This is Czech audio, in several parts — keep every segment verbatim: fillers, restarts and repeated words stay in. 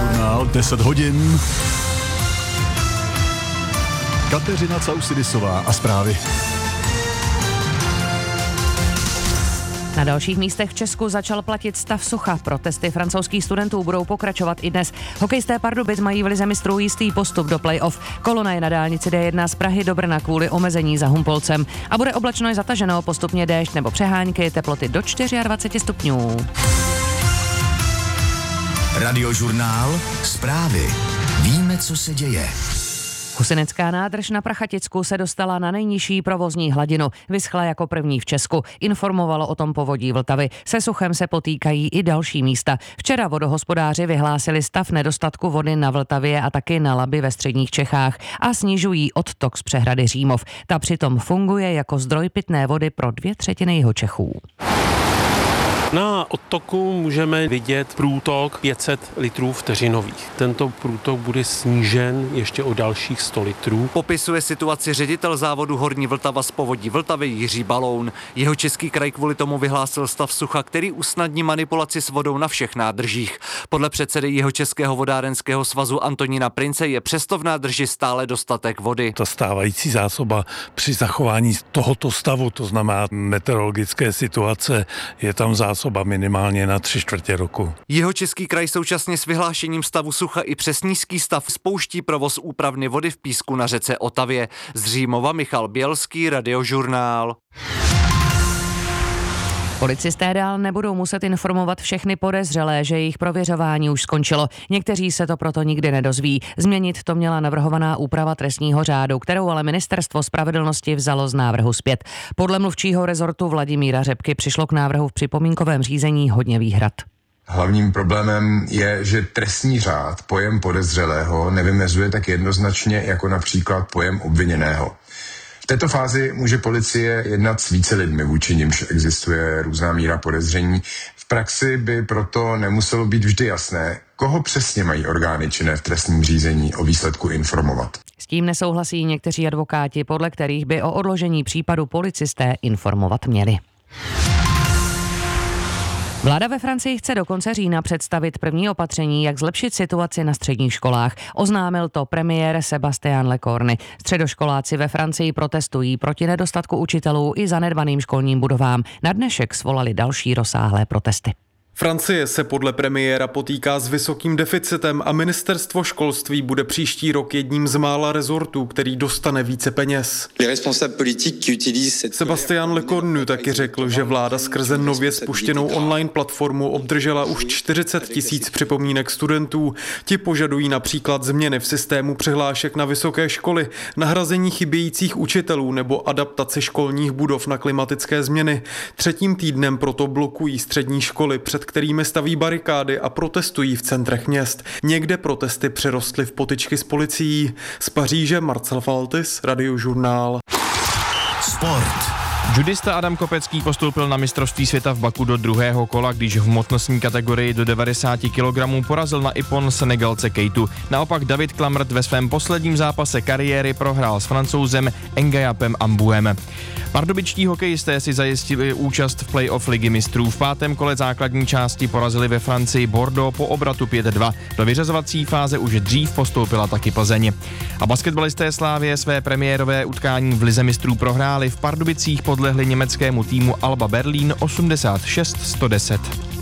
Radiožurnál, deset hodin. Kateřina Causidisová a zprávy. Na dalších místech v Česku začal platit stav sucha. Protesty francouzských studentů budou pokračovat i dnes. Hokejisté Pardubic mají v lize mistrů jistý postup do play-off. Kolona je na dálnici D jedna z Prahy do Brna kvůli omezení za Humpolcem. A bude oblačno i zataženo, postupně déšť nebo přehánky, teploty do dvacet čtyři stupňů. Radiožurnál, zprávy. Víme, co se děje. Husinecká nádrž na Prachaticku se dostala na nejnižší provozní hladinu. Vyschla jako první v Česku. Informovalo o tom Povodí Vltavy. Se suchem se potýkají i další místa. Včera vodohospodáři vyhlásili stav nedostatku vody na Vltavě a taky na Labi ve středních Čechách a snižují odtok z přehrady Římov. Ta přitom funguje jako zdroj pitné vody pro dvě třetiny Jihočechů. Na odtoku můžeme vidět průtok pět set litrů vteřinových. Tento průtok bude snížen ještě o dalších sto litrů. Popisuje situaci ředitel závodu Horní Vltava z Povodí Vltavy Jiří Baloun. Jihočeský kraj kvůli tomu vyhlásil stav sucha, který usnadní manipulaci s vodou na všech nádržích. Podle předsedy Jihočeského vodárenského svazu Antonína Prince je přesto v nádrži stále dostatek vody. Ta stávající zásoba při zachování tohoto stavu, to znamená meteorologické situace, je tam zásoba minimálně na tři čtvrtě roku. Jihočeský kraj současně s vyhlášením stavu sucha i přes nízký stav spouští provoz úpravny vody v Písku na řece Otavě. Z Římova Michal Bělský, Radiožurnál. Policisté dál nebudou muset informovat všechny podezřelé, že jejich prověřování už skončilo. Někteří se to proto nikdy nedozví. Změnit to měla navrhovaná úprava trestního řádu, kterou ale Ministerstvo spravedlnosti vzalo z návrhu zpět. Podle mluvčího rezortu Vladimíra Řepky přišlo k návrhu v připomínkovém řízení hodně výhrad. Hlavním problémem je, že trestní řád pojem podezřelého nevymezuje tak jednoznačně jako například pojem obviněného. V této fázi může policie jednat s více lidmi, vůči nimž existuje různá míra podezření. V praxi by proto nemuselo být vždy jasné, koho přesně mají orgány činné v trestním řízení o výsledku informovat. S tím nesouhlasí někteří advokáti, podle kterých by o odložení případu policisté informovat měli. Vláda ve Francii chce do konce října představit první opatření, jak zlepšit situaci na středních školách. Oznámil to premiér Sébastien Lecornu. Středoškoláci ve Francii protestují proti nedostatku učitelů i zanedbaným školním budovám. Na dnešek svolali další rozsáhlé protesty. Francie se podle premiéra potýká s vysokým deficitem a ministerstvo školství bude příští rok jedním z mála rezortů, který dostane více peněz. Sébastien Lecornu taky řekl, že vláda skrze nově spuštěnou online platformu obdržela už čtyřicet tisíc připomínek studentů. Ti požadují například změny v systému přihlášek na vysoké školy, nahrazení chybějících učitelů nebo adaptaci školních budov na klimatické změny. Třetím týdnem proto blokují střední školy, před kterými staví barikády a protestují v centrech měst. Někde protesty přerostly v potyčky s policií. Z Paříže Marcel Faltis, Radiožurnál. Sport. Judista Adam Kopecký postoupil na mistrovství světa v Baku do druhého kola, když v hmotnostní kategorii do devadesát kilogramů porazil na Ipon Senegalce Keitu. Naopak David Klamrt ve svém posledním zápase kariéry prohrál s Francouzem Ngayapem Ambouem. Pardubičtí hokejisté si zajistili účast v play-off ligy mistrů. V pátém kole základní části porazili ve Francii Bordeaux po obratu pět dva. Do vyřazovací fáze už dřív postoupila taky Plzeň. A basketbalisté Slavie své premiérové utkání v lize mistrů prohráli. V Pardubicích podlehli německému týmu Alba Berlín osmdesát šest sto deset.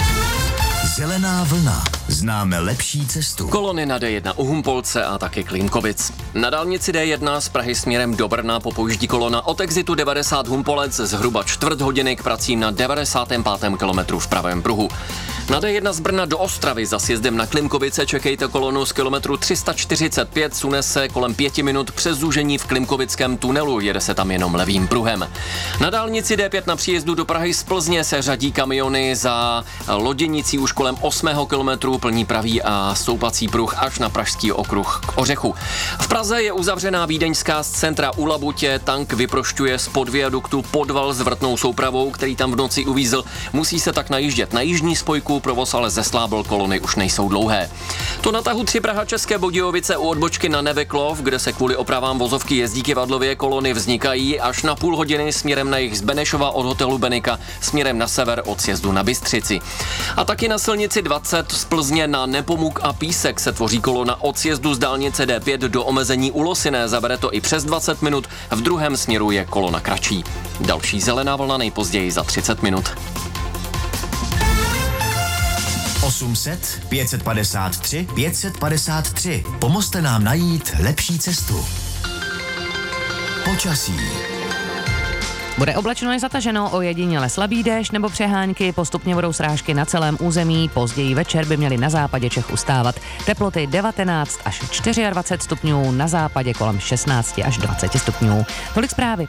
Zelená vlna. Známe lepší cestu. Kolony na D jedna u Humpolce a taky Klinkovic. Na dálnici D jedna z Prahy směrem do Brna popouždí kolona od exitu devadesát Humpolec zhruba čtvrt hodiny k pracím na devadesátém pátém kilometru v pravém pruhu. Na D jedna z Brna do Ostravy za sjezdem na Klimkovice čekejte kolonu z kilometru tři sta čtyřicet pět, sune se kolem pěti minut přes zúžení v Klimkovickém tunelu, jede se tam jenom levým pruhem. Na dálnici D pět na příjezdu do Prahy z Plzně se řadí kamiony za loděnicí už kolem osmého kilometru, plní pravý a stoupací pruh až na pražský okruh k Ořechu. V Praze je uzavřená vídeňská z centra u Labutě, tank vyprošťuje spod viaduktu podval s vrtnou soupravou, který tam v noci uvízl, musí se tak najíždět na jižní spojku, provoz ale zeslábl, kolony už nejsou dlouhé. To na tahu tři Praha České Budějovice u odbočky na Neveklov, kde se kvůli opravám vozovky jezdí kyvadlově, kolony vznikají až na půl hodiny směrem na jih z Benešova od hotelu Benika, směrem na sever od sjezdu na Bystřici. A taky na silnici dvacet z Plzně Plzně na Nepomuk a Písek se tvoří kolona od sjezdu z dálnice D pět do omezení u Losiné, zabere to i přes dvacet minut, v druhém směru je kolona kratší. Další zelená vlna nejpozději za třicet minut. osm set, pět set padesát tři, pět set padesát tři. Pomozte nám najít lepší cestu. Počasí. Bude oblačno i zataženo, ojediněle slabý déšť nebo přehánky, postupně budou srážky na celém území, později večer by měly na západě Čech ustávat. Teploty devatenáct až dvacet čtyři stupňů, na západě kolem šestnáct až dvacet stupňů. Tolik zprávy.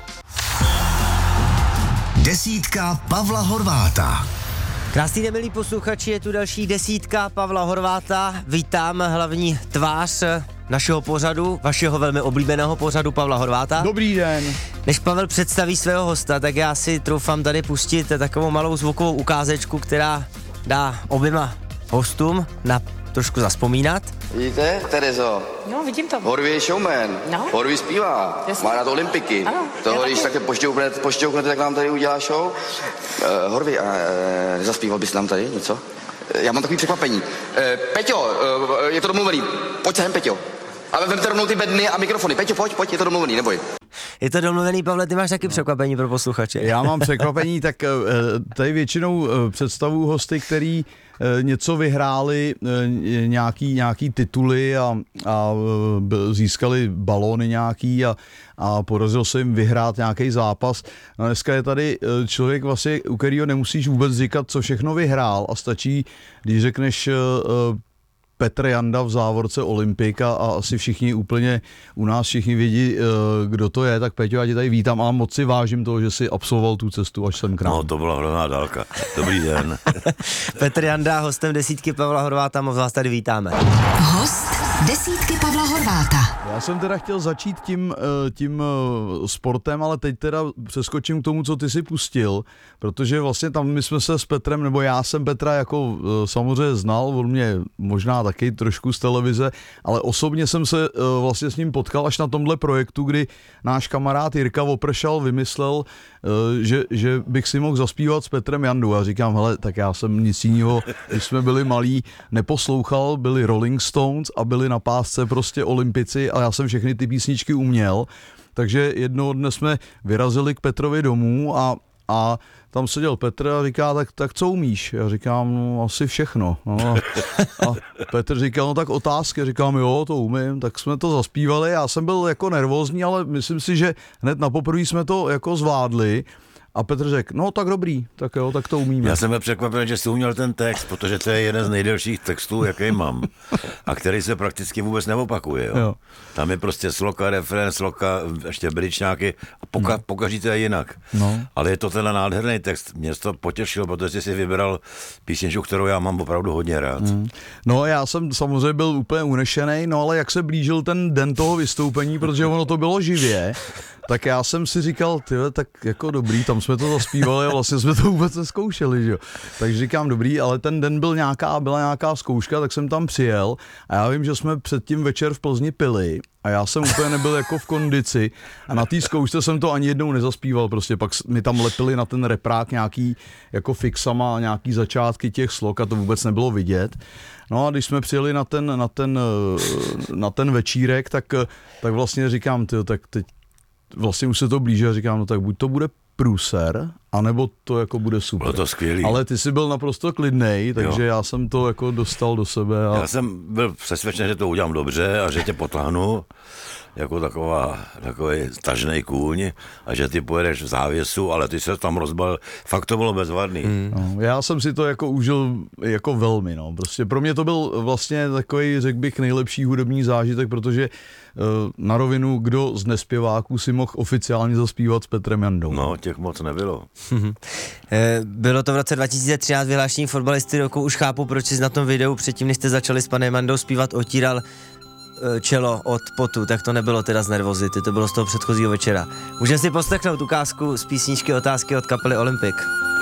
Desítka Pavla Horváta. Krásný den, milí posluchači, je tu další desítka Pavla Horváta. Vítám hlavní tvář našeho pořadu, vašeho velmi oblíbeného pořadu Pavla Horváta. Dobrý den. Než Pavel představí svého hosta, tak já si troufám tady pustit takovou malou zvukovou ukázečku, která dá oběma hostům na trošku zavzpomínat. Vidíte, Terezo? No, vidím to. Horvý je showman, no. Horvý zpívá, Jasně. má rád olympiky. Ano, toho, když také pošťouknete, tak nám tady udělá show. Uh, Horvý, uh, zaspíval bys nám tady něco? Uh, já mám takový překvapení. Uh, Peťo, uh, je to domluvený, pojď sem, Peťo. A vemte rovnou ty bedny a mikrofony. Peťo, pojď, pojď, je to domluvený, neboj. Je to domluvený, Pavle, ty máš taky no. překvapení pro posluchače. Já mám překvapení, tak tady většinou představuju hosty, který něco vyhráli, nějaký, nějaký tituly a, a získali balóny nějaký a, a podařilo se jim vyhrát nějaký zápas. No dneska je tady člověk, vlastně, u kterého nemusíš vůbec říkat, co všechno vyhrál a stačí, když řekneš Petr Janda v závorce Olympika a asi všichni úplně u nás všichni vědí, kdo to je, tak Peťo, já tě tady vítám a moc si vážím toho, že jsi absolvoval tu cestu až sem k nám. No, to byla hrozná dálka. Dobrý den. Petr Janda, hostem desítky Pavla Horváta, moc vás tady vítáme. Host desítky Pavla Horváta. Já jsem teda chtěl začít tím, tím sportem, ale teď teda přeskočím k tomu, co ty si pustil, protože vlastně tam my jsme se s Petrem, nebo já jsem Petra jako samozřejmě znal, on mě možná taky trošku z televize, ale osobně jsem se vlastně s ním potkal až na tomhle projektu, kdy náš kamarád Jirka Vopršal vymyslel, že, že bych si mohl zaspívat s Petrem Jandou. A říkám, hele, tak já jsem nic jiného, když jsme byli malí, neposlouchal, byli Rolling Stones a byli na pásce prostě olympici a já jsem všechny ty písničky uměl, takže jednoho dne jsme vyrazili k Petrovi domů a, a tam seděl Petr a říká, tak, tak co umíš? Já říkám, no asi všechno. No, a, a Petr říkal, no tak otázky. Říkám, jo, to umím. Tak jsme to zaspívali. Já jsem byl jako nervózní, ale myslím si, že hned na poprvé jsme to jako zvládli. A Petr řekl, no tak dobrý, tak jo, tak to umíme. Já jsem byl překvapen, že jsi uměl ten text, protože to je jeden z nejdelších textů, jaký mám. A který se prakticky vůbec neopakuje. Jo? Jo. Tam je prostě sloka, refrén, sloka, ještě bridžňáky a poka, no. pokaždý to je jinak. No. Ale je to ten nádherný text. Mě to potěšilo, protože jsi vybral písničku, kterou já mám opravdu hodně rád. Mm. No já jsem samozřejmě byl úplně unešený, no ale jak se blížil ten den toho vystoupení, protože ono to bylo živě, tak já jsem si říkal, tyhle, tak jako dobrý, tam jsme to zaspívali a vlastně jsme to vůbec neskoušeli, že jo. Takže říkám, dobrý, ale ten den byl nějaká, byla nějaká zkouška, tak jsem tam přijel a já vím, že jsme předtím večer v Plzni pili a já jsem úplně nebyl jako v kondici a na té zkoušce jsem to ani jednou nezaspíval, prostě pak mi tam lepili na ten reprák nějaký jako fixama, nějaký začátky těch slok a to vůbec nebylo vidět. No a když jsme přijeli na ten, na ten, na ten večírek, tak, tak vlastně říkám, tyjo, tak teď vlastně už se to blíží a říkám, no tak buď to bude průser, anebo to jako bude super. Bylo to skvělý. Ale ty jsi byl naprosto klidnej, takže jo. Já jsem to jako dostal do sebe. A... Já jsem byl přesvědčen, že to udělám dobře a že tě potáhnu jako taková, takový tažnej kůň a že ty pojedeš v závěsu, ale ty se tam rozbal, fakt to bylo bezvadný. Hmm. No, já jsem si to jako užil jako velmi, no. Prostě pro mě to byl vlastně takový, řekl bych, nejlepší hudební zážitek, protože uh, na rovinu, kdo z nespěváků si mohl oficiálně zaspívat s Petrem Jandou. No, těch moc nebylo. Bylo to v roce dva tisíce třináct vyhlášení fotbalisty roku, už chápu, proč jsi na tom videu předtím, než jste začali s panem Jandou zpívat, otíral čelo od potu, tak to nebylo teda z nervozity, to bylo z toho předchozího večera. Můžeme si poslechnout ukázku z písničky Otázky od kapely Olympik.